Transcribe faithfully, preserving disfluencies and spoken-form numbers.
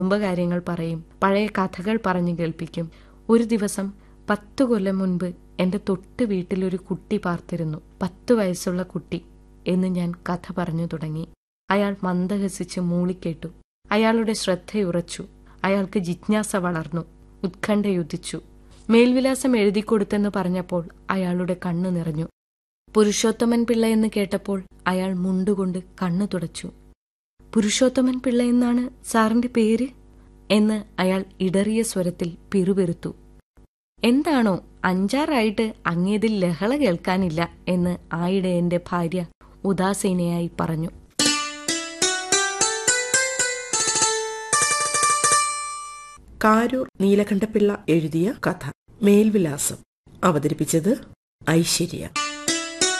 കുടുംബകാര്യങ്ങൾ പറയും, പഴയ കഥകൾ പറഞ്ഞു കേൾപ്പിക്കും. ഒരു ദിവസം പത്തു കൊല്ലം മുൻപ് എന്റെ തൊട്ട് വീട്ടിലൊരു കുട്ടി പാർത്തിരുന്നു. പത്തു വയസ്സുള്ള കുട്ടി എന്ന് ഞാൻ കഥ പറഞ്ഞു തുടങ്ങി. അയാൾ മന്ദഹസിച്ച് മൂളിക്കേട്ടു. അയാളുടെ ശ്രദ്ധയുറച്ചു. അയാൾക്ക് ജിജ്ഞാസ വളർന്നു, ഉത്കണ്ഠയുദിച്ചു. മേൽവിലാസം എഴുതിക്കൊടുത്തെന്ന് പറഞ്ഞപ്പോൾ അയാളുടെ കണ്ണു നിറഞ്ഞു. പുരുഷോത്തമൻ പിള്ള എന്ന് കേട്ടപ്പോൾ അയാൾ മുണ്ടുകൊണ്ട് കണ്ണു തുടച്ചു. പുരുഷോത്തമൻ പിള്ള എന്നാണ് സാറിന്റെ പേര് എന്ന് അയാൾ ഇടറിയ സ്വരത്തിൽ പിറുപിറുത്തു. എന്താണോ, അഞ്ചാറായിട്ട് അങ്ങേതിൽ ലഹള കേൾക്കാനില്ല എന്ന് ആയിടെ എന്റെ ഭാര്യ ഉദാസീനയായി പറഞ്ഞു. കാരൂർ നീലകണ്ഠപിള്ള എഴുതിയ കഥ മേൽവിലാസം. അവതരിപ്പിച്ചത് ഐശ്വര്യ.